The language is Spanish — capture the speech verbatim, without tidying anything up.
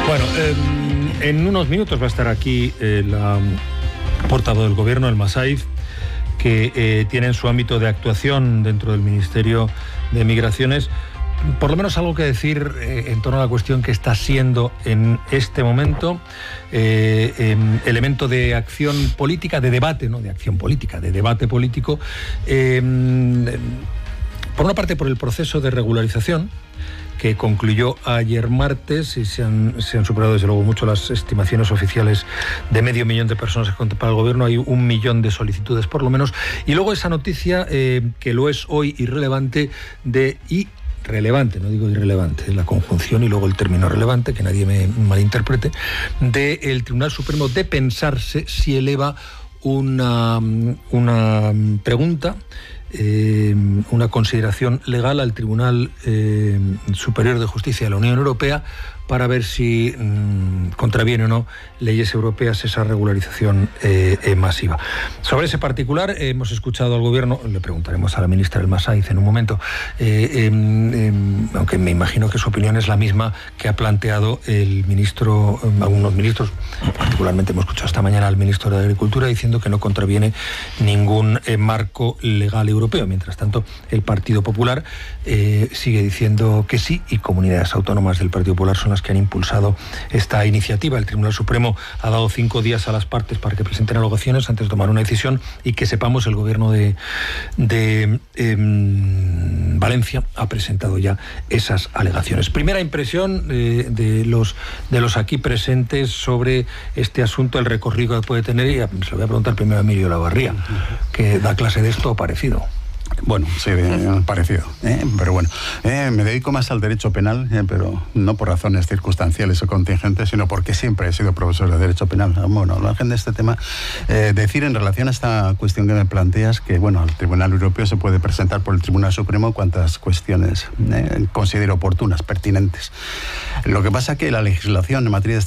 Bueno, eh, en unos minutos va a estar aquí eh, la portavoz del Gobierno, el Massaif, que eh, tiene en su ámbito de actuación dentro del Ministerio de Migraciones por lo menos algo que decir eh, en torno a la cuestión que está siendo en este momento eh, eh, elemento de acción política, de debate, no de acción política, de debate político, eh, por una parte por el proceso de regularización que concluyó ayer martes y se han, se han superado desde luego mucho las estimaciones oficiales de medio millón de personas que contempla el Gobierno. Hay un millón de solicitudes por lo menos. Y luego esa noticia eh, que lo es hoy irrelevante de y relevante, no digo irrelevante, es la conjunción y luego el término relevante, que nadie me malinterprete, del Tribunal Supremo de pensarse si eleva una, una pregunta, eh, una consideración legal al Tribunal eh, Superior de Justicia de la Unión Europea para ver si mmm, contraviene o no leyes europeas esa regularización eh, eh, masiva. Sobre ese particular eh, hemos escuchado al Gobierno, le preguntaremos a la ministra del Massaif en un momento, eh, eh, eh, aunque me imagino que su opinión es la misma que ha planteado el ministro, eh, algunos ministros, particularmente hemos escuchado esta mañana al ministro de Agricultura diciendo que no contraviene ningún eh, marco legal europeo. Mientras tanto, el Partido Popular eh, sigue diciendo que sí, y comunidades autónomas del Partido Popular son las que han impulsado esta iniciativa. El Tribunal Supremo ha dado cinco días a las partes para que presenten alegaciones antes de tomar una decisión, y que sepamos el Gobierno de, de eh, Valencia ha presentado ya esas alegaciones. Primera impresión eh, de los de los aquí presentes sobre este asunto, el recorrido que puede tener, y se lo voy a preguntar primero a Emilio Lavarría, que da clase de esto o parecido. Bueno, sí, eh, parecido, eh, pero bueno, eh, me dedico más al derecho penal, eh, pero no por razones circunstanciales o contingentes, sino porque siempre he sido profesor de derecho penal. Bueno, al margen de este tema, eh, decir en relación a esta cuestión que me planteas, que bueno, al Tribunal Europeo se puede presentar por el Tribunal Supremo cuantas cuestiones eh, considero oportunas, pertinentes. Lo que pasa es que la legislación en materia de